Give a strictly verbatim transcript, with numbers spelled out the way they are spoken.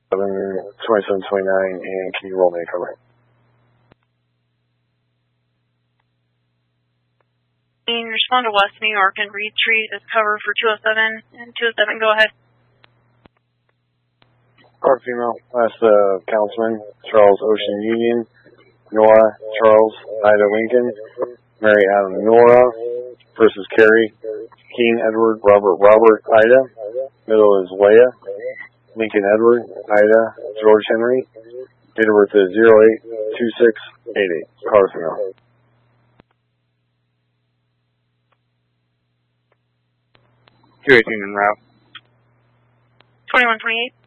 twenty-seven twenty-nine, and can you roll me a cover? And respond to West New York and retreat as cover for two oh seven, and two oh seven, go ahead. Park female, last uh, councilman, Charles Ocean Union, Nora, Charles, Ida Lincoln, Mary Adam Nora, versus Carrie, King Edward, Robert Robert, Ida, middle is Leah, Lincoln Edward, Ida, George Henry, date of birth is zero eight two six eight eight, car female. two eighteen en route. twenty-one twenty-eight.